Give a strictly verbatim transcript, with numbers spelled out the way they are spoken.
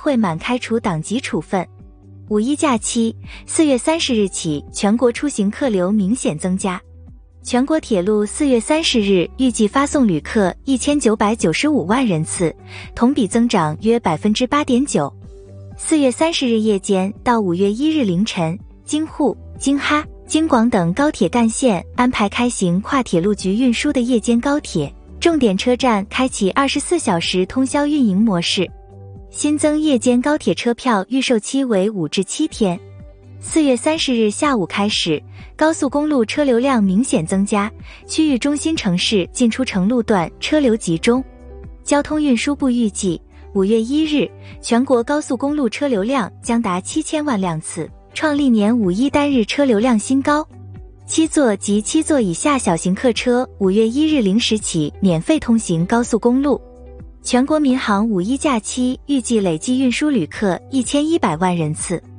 会满开除党籍处分。五一假期，四月三十日起，全国出行客流明显增加。全国铁路四月三十日预计发送旅客一千九百九十五万人次，同比增长约 百分之八点九。四月三十日夜间到五月一日凌晨，京沪、京哈、京广等高铁干线安排开行跨铁路局运输的夜间高铁，重点车站开启二十四小时通宵运营模式。新增夜间高铁车票预售期为五至七天。四月三十日下午开始，高速公路车流量明显增加，区域中心城市进出城路段车流集中。交通运输部预计，五月一日，全国高速公路车流量将达七千万辆次，创历年五一单日车流量新高。七座及七座以下小型客车五月一日零时起免费通行高速公路。全国民航五一假期预计累计运输旅客一千一百万人次。